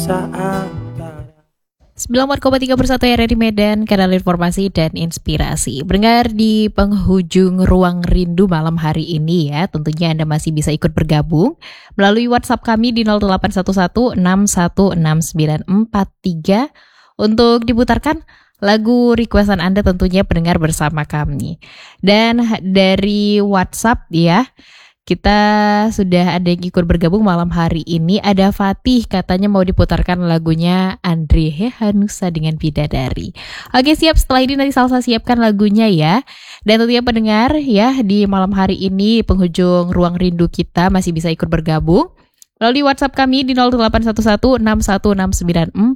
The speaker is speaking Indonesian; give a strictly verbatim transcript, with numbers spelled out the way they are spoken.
sembilan puluh empat koma tiga persatu R R I Medan, kanal informasi dan inspirasi. Berdengar di penghujung ruang rindu malam hari ini ya. Tentunya Anda masih bisa ikut bergabung melalui WhatsApp kami di nol delapan satu satu enam satu enam sembilan empat tiga untuk diputarkan lagu requestan Anda, tentunya pendengar bersama kami. Dan dari WhatsApp ya, kita sudah ada yang ikut bergabung malam hari ini. Ada Fatih, katanya mau diputarkan lagunya Andre Hehanusa dengan Bidadari. Oke siap, setelah ini nanti Salsa siapkan lagunya ya. Dan tentunya pendengar ya, di malam hari ini penghujung ruang rindu kita masih bisa ikut bergabung melalui WhatsApp kami di nol delapan satu satu enam satu enam sembilan empat